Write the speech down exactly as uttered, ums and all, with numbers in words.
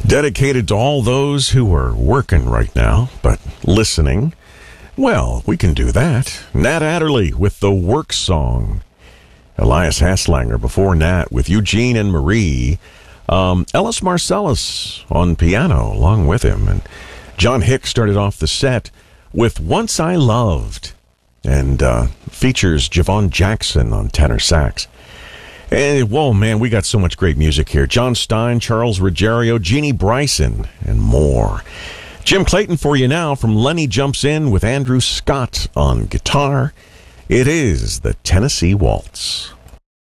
Dedicated to all those who are working right now, but listening. Well, we can do that. Nat Adderley with the Work Song. Elias Haslanger before Nat with Eugene and Marie. Um, Ellis Marcellus on piano along with him. And John Hicks started off the set with Once I Loved. And uh, features Javon Jackson on tenor sax. And, whoa, man, we got so much great music here. John Stein, Charles Ruggiero, Jeannie Bryson, and more. Jim Clayton for you now from Lenny Jumps In with Andrew Scott on guitar. It is the Tennessee Waltz.